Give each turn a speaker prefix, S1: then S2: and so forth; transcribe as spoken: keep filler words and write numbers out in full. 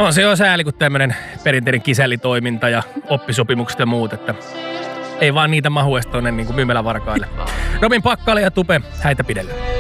S1: On se jo sääli, kun tämmöinen perinteinen kisällitoiminta ja oppisopimukset ja muut, että ei vaan niitä mahu edes tuonne niin kuin myymälävarkaille. Robin Pakkale ja Tupe, häitä pidellä.